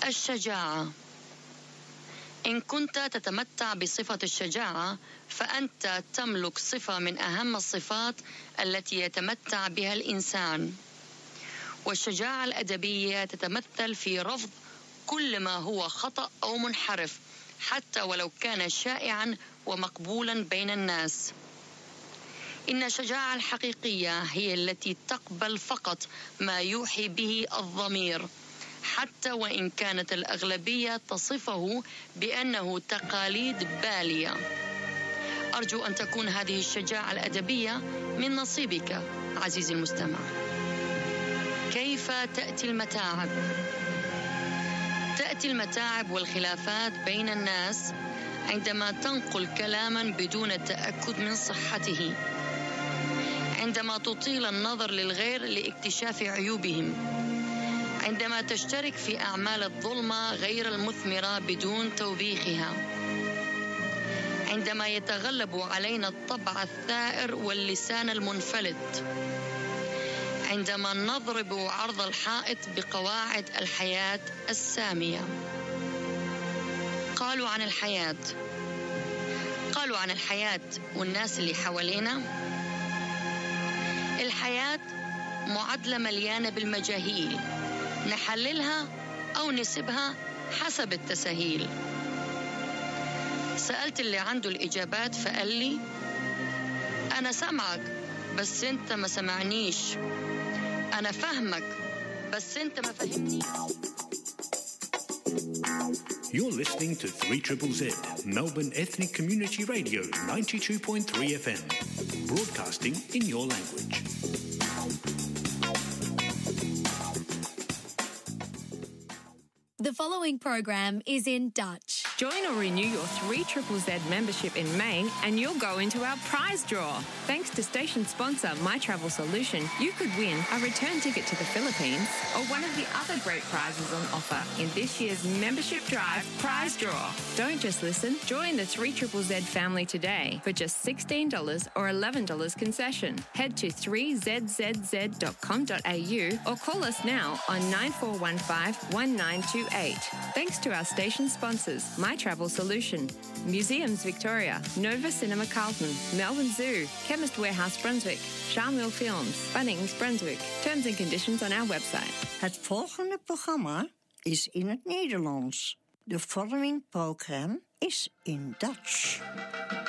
الشجاعة. إن كنت تتمتع بصفة الشجاعة فأنت تملك صفة من أهم الصفات التي يتمتع بها الإنسان. والشجاعة الأدبية تتمثل في رفض كل ما هو خطأ أو منحرف حتى ولو كان شائعا ومقبولا بين الناس. إن الشجاعة الحقيقية هي التي تقبل فقط ما يوحي به الضمير حتى وإن كانت الأغلبية تصفه بأنه تقاليد بالية. أرجو أن تكون هذه الشجاعة الأدبية من نصيبك عزيزي المستمع. كيف تأتي المتاعب؟ تأتي المتاعب والخلافات بين الناس عندما تنقل كلاما بدون تأكد من صحته، عندما تطيل النظر للغير لاكتشاف عيوبهم، عندما تشترك في أعمال الظلمة غير المثمرة بدون توبيخها، عندما يتغلب علينا الطبع الثائر واللسان المنفلت، عندما نضرب عرض الحائط بقواعد الحياة السامية. قالوا عن الحياة والناس اللي حوالينا: الحياة معادلة مليانة بالمجاهيل، نحللها أو نسيبها حسب التسهيل. سألت اللي عنده الإجابات فقال لي: أنا سمعك بس أنت ما سمعنيش، أنا فهمك بس أنت ما فهمني. You're listening to 3ZZZ, Melbourne Ethnic Community Radio 92.3 FM, broadcasting in your language. The following program is in Dutch. Join or renew your 3ZZZ membership in May and you'll go into our prize draw. Thanks to station sponsor My Travel Solution, you could win a return ticket to the Philippines or one of the other great prizes on offer in this year's membership drive prize draw. Don't just listen, join the 3ZZZ family today for just $16 or $11 concession. Head to 3zzz.com.au or call us now on 9415 1928. Thanks to our station sponsors, My Travel Solution, Museums Victoria, Nova Cinema Carlton, Melbourne Zoo, Chemist Warehouse Brunswick, Charmel Films, Bunnings Brunswick. Terms and conditions on our website. Het volgende programma is in het Nederlands. De following program is in Dutch.